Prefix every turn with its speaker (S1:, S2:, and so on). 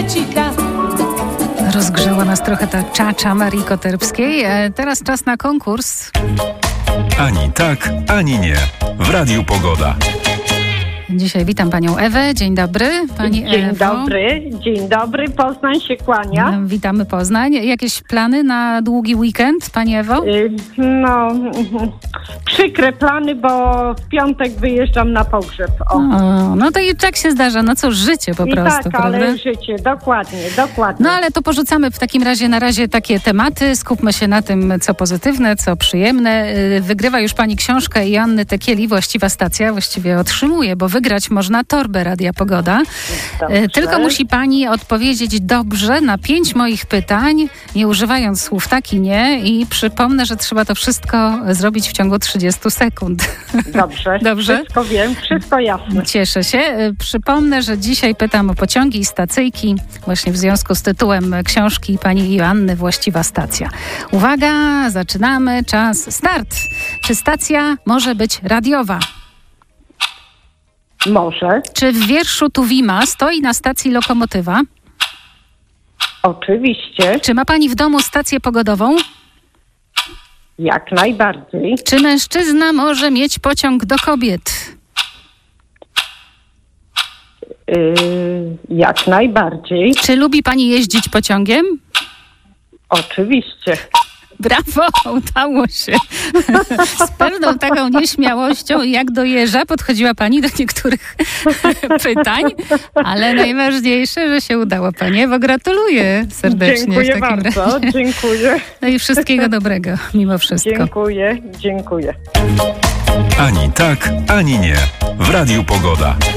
S1: Rozgrzała nas trochę ta czacza Marii Koterbskiej. Teraz czas na konkurs.
S2: Ani tak, ani nie. W Radiu Pogoda.
S1: Dzisiaj witam panią Ewę. Dzień dobry, pani Ewo.
S3: Dzień dobry. Poznań się kłania.
S1: Witamy Poznań. Jakieś plany na długi weekend, pani Ewo?
S3: Przykre plany, bo w piątek wyjeżdżam na pogrzeb.
S1: No to i tak się zdarza. No cóż, życie po prostu,
S3: tak,
S1: prawda?
S3: ale życie, dokładnie.
S1: No ale to porzucamy w takim razie na razie takie tematy. Skupmy się na tym, co pozytywne, co przyjemne. Wygrywa już pani książkę Joanny Tekieli, Właściwa stacja. Właściwie otrzymuje, bo wygrać można torbę Radia Pogoda.
S3: Dobrze.
S1: Tylko musi pani odpowiedzieć dobrze na 5 moich pytań, nie używając słów tak i nie. I przypomnę, że trzeba to wszystko zrobić w ciągu 30 sekund.
S3: Dobrze. Wszystko wiem, wszystko jasne.
S1: Cieszę się. Przypomnę, że dzisiaj pytam o pociągi i stacyjki, właśnie w związku z tytułem książki pani Joanny Właściwa stacja. Uwaga, zaczynamy. Czas, start. Czy stacja może być radiowa?
S3: Może.
S1: Czy w wierszu Tuwima stoi na stacji lokomotywa?
S3: Oczywiście.
S1: Czy ma pani w domu stację pogodową?
S3: Jak najbardziej.
S1: Czy mężczyzna może mieć pociąg do kobiet?
S3: Jak najbardziej.
S1: Czy lubi pani jeździć pociągiem?
S3: Oczywiście.
S1: Brawo, udało się. Z pewną taką nieśmiałością, jak do jeża, podchodziła pani do niektórych pytań, ale najważniejsze, że się udało. Pani Ewo, gratuluję serdecznie.
S3: Dziękuję
S1: w takim
S3: bardzo,
S1: razie.
S3: dziękuję.
S1: No i wszystkiego dobrego, mimo wszystko.
S3: Dziękuję.
S2: Ani tak, ani nie. W Radiu Pogoda.